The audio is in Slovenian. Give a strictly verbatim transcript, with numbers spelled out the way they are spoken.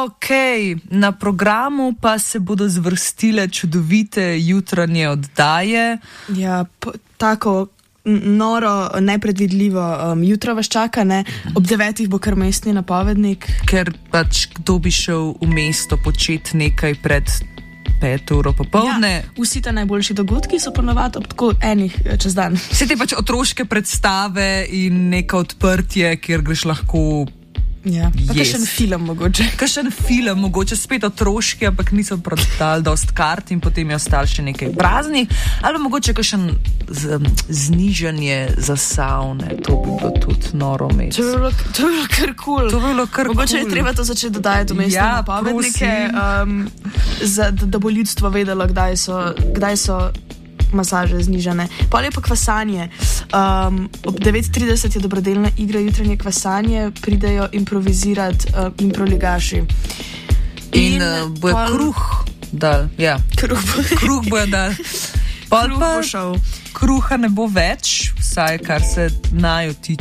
Ok, na programu pa se bodo zvrstile čudovite jutranje oddaje. Ja, po, tako noro, nepredvidljivo um, jutro vas čaka, ne? Ob devetih bo kar mestni napovednik. Ker pač kdo bi šel v mesto početi nekaj pred peto uro popoldne. Ja, vsi te najboljši dogodki so ponovadi ob tako enih čez dan. Vse te pač otroške predstave in neko odprtje, kjer greš lahko Ja, pa kakšen film mogoče. Kakšen film mogoče, spet otroški, ampak niso prodali dost kart in potem je ostal še nekaj praznih. Ali mogoče kakšen z, znižanje za savne, to bi bilo tudi noro mest. To bi bilo, to bi bilo kar kul. To bi bilo kar kul. Mogoče je treba to začeti dodajati v mestne ja, napovednike, um, za, da, da bo ljudstvo vedelo, kdaj so, kdaj so masaže znižane. Pol je pa kvasanje. Um, ob devet trideset je dobrodelna igra jutranje kvasanje, pridejo improvizirati uh, improligaši. In, in uh, bo je pol... kruh dal. Ja. Kruh bo, kruh bo je dal. Pol kruh pa bo šel. Kruha ne bo več, vsaj kar se naju tiče.